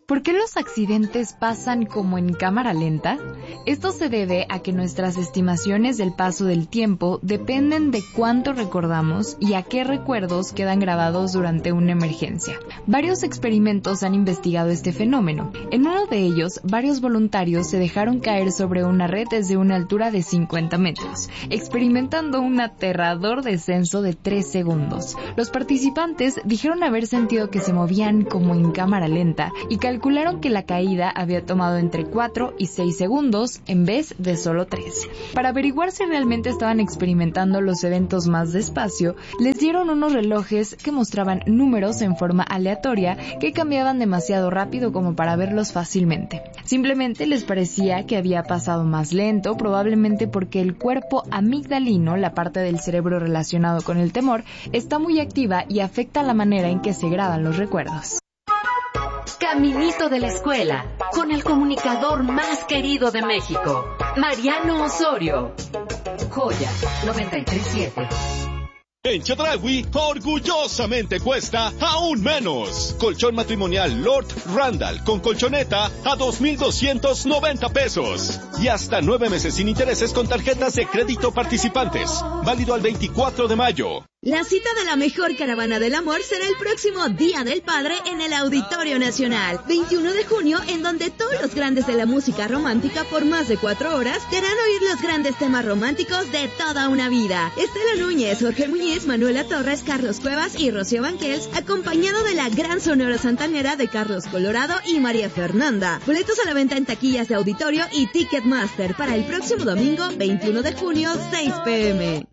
¿Por qué los accidentes pasan como en cámara lenta? Esto se debe a que nuestras estimaciones del paso del tiempo dependen de cuánto recordamos y a qué recuerdos quedan grabados durante una emergencia. Varios experimentos han investigado este fenómeno. En uno de ellos, varios voluntarios se dejaron caer sobre una red desde una altura de 50 metros, experimentando un aterrador descenso de 3 segundos. Los participantes dijeron haber sentido que se movían como en cámara lenta y calcularon que la caída había tomado entre 4 y 6 segundos en vez de solo 3. Para averiguar si realmente estaban experimentando los eventos más despacio, les dieron unos relojes que mostraban números en forma aleatoria que cambiaban demasiado rápido como para verlos fácilmente. Simplemente les parecía que había pasado más lento, probablemente porque el cuerpo amigdalino, la parte del cerebro relacionado con el temor, está muy activa y afecta la manera en que se graban los recuerdos. Caminito de la escuela, con el comunicador más querido de México, Mariano Osorio. Joya 93.7. En Chedraui, orgullosamente cuesta aún menos. Colchón matrimonial Lord Randall con colchoneta a 2,290 pesos. Y hasta 9 meses sin intereses con tarjetas de crédito participantes. Válido al 24 de mayo. La cita de la mejor caravana del amor será el próximo Día del Padre en el Auditorio Nacional, 21 de junio, en donde todos los grandes de la música romántica por más de 4 horas te harán oír los grandes temas románticos de toda una vida. Estela Núñez, Jorge Muñiz, Manuela Torres, Carlos Cuevas y Rocío Banquels, acompañado de la gran sonora santanera de Carlos Colorado y María Fernanda. Boletos a la venta en taquillas de auditorio y Ticketmaster para el próximo domingo, 21 de junio, 6 p.m.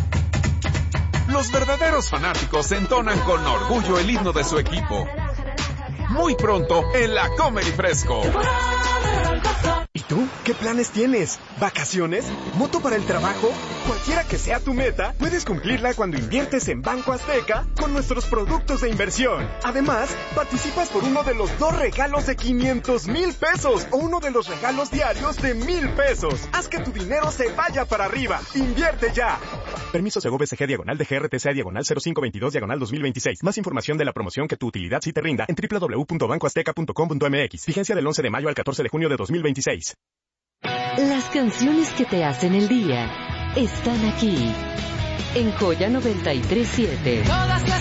Los verdaderos fanáticos entonan con orgullo el himno de su equipo. Muy pronto en la Comer y Fresco. ¿Y tú? ¿Qué planes tienes? ¿Vacaciones? ¿Moto para el trabajo? Cualquiera que sea tu meta, puedes cumplirla cuando inviertes en Banco Azteca con nuestros productos de inversión. Además, participas por uno de los 2 regalos de 500,000 pesos o uno de los regalos diarios de 1,000 pesos. Haz que tu dinero se vaya para arriba. ¡Invierte ya! Permiso Segov SG /DGRTC/0522/2026. Más información de la promoción que tu utilidad sí te rinda en www.bancoazteca.com.mx. Vigencia del 11 de mayo al 14 de junio de 2026. Las canciones que te hacen el día están aquí, en Joya 93.7. Todas las